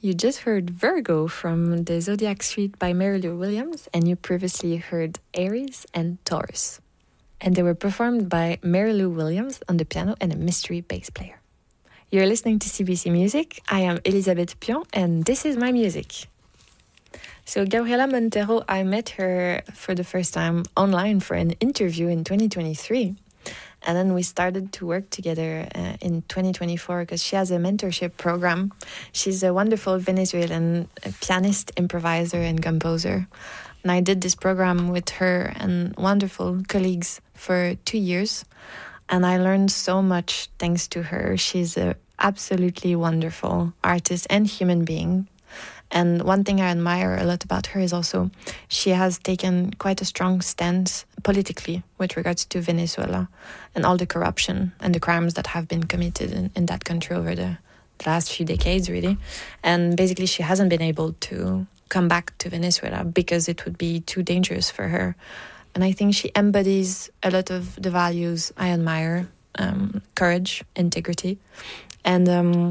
You just heard Virgo from the Zodiac Suite by Mary Lou Williams, and you previously heard Aries and Taurus. And they were performed by Mary Lou Williams on the piano and a mystery bass player. You're listening to CBC Music. I am Elisabeth Pion, and this is my music. So Gabriela Montero, I met her for the first time online for an interview in 2023. And then we started to work together in 2024 because she has a mentorship program. She's a wonderful Venezuelan pianist, improviser, and composer. And I did this program with her and wonderful colleagues for 2 years. And I learned so much thanks to her. She's an absolutely wonderful artist and human being. And one thing I admire a lot about her is also she has taken quite a strong stance politically with regards to Venezuela and all the corruption and the crimes that have been committed in that country over the last few decades, really. And basically she hasn't been able to come back to Venezuela because it would be too dangerous for her. And I think she embodies a lot of the values I admire, courage, integrity. And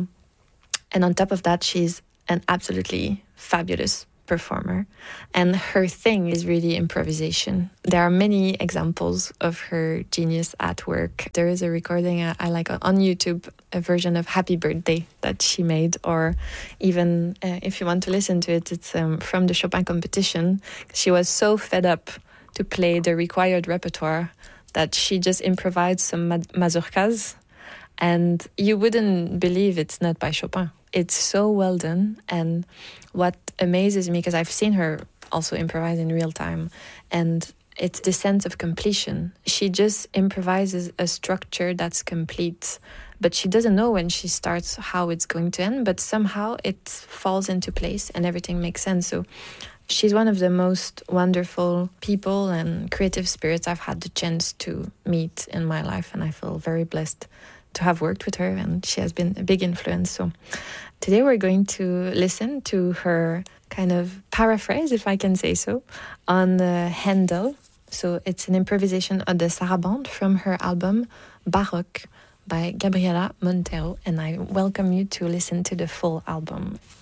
on top of that, she's an absolutely fabulous performer. And her thing is really improvisation. There are many examples of her genius at work. There is a recording I like on YouTube, a version of Happy Birthday that she made, or even if you want to listen to it, it's from the Chopin competition. She was so fed up to play the required repertoire that she just improvised some mazurkas, and you wouldn't believe it's not by Chopin. It's so well done. And what amazes me, because I've seen her also improvise in real time, and it's the sense of completion. She just improvises a structure that's complete, but she doesn't know when she starts how it's going to end, but somehow it falls into place and everything makes sense. So she's one of the most wonderful people and creative spirits I've had the chance to meet in my life, and I feel very blessed to have worked with her, and she has been a big influence. So today we're going to listen to her kind of paraphrase, if I can say so, on Handel. So it's an improvisation of the Sarabande from her album Baroque by Gabriela Montero, and I welcome you to listen to the full album.